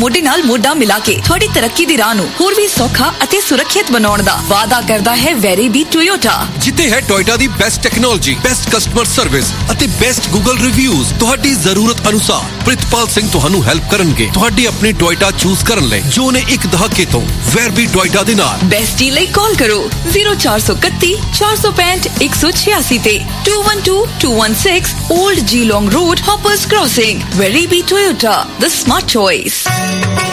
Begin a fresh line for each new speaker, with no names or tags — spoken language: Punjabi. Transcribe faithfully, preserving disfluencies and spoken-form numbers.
ਮੋਢੇ ਨਾਲ ਮੋਢਾ ਮਿਲਾ ਕੇ ਤੁਹਾਡੀ ਤਰੱਕੀ ਦੀ ਰਾਹ ਨੂੰ ਹੋਰ ਵੀ ਸੌਖਾ ਅਤੇ ਸੁਰੱਖਿਅਤ ਬਣਾਉਣ ਦਾ ਵਾਅਦਾ ਕਰਦਾ ਹੈ ਵੈਰੀਬੀ ਟੋਯੋਟਾ।
ਜਿੱਥੇ ਹੈ ਟੋਯੋਟਾ ਦੀ best technology, best customer service ਅਤੇ ਬੈਸਟ ਗੂਗਲ ਰਿਵਿਊਜ਼। ਤੁਹਾਡੀ ਜ਼ਰੂਰਤ ਅਨੁਸਾਰ ਪ੍ਰਿਤਪਾਲ ਸਿੰਘ ਤੁਹਾਨੂੰ ਹੈਲਪ ਕਰਨਗੇ ਤੁਹਾਡੀ ਆਪਣੀ ਟੋਯੋਟਾ ਚੂਜ਼ ਕਰਨ ਲਈ, ਜੋ ਨੇ ਇੱਕ ਦਹਾਕੇ ਤੋਂ ਵੈਰਬੀ ਟੋਯੋਟਾ ਦੇ ਨਾਲ।
ਬੈਸਟੀ ਲਈ ਕਾਲ ਕਰੋ zero four six one four four five one one six eight ਤੇ two one two two one six Old Geelong Road, Hoppers Crossing. Weribi Toyota, the smart choice.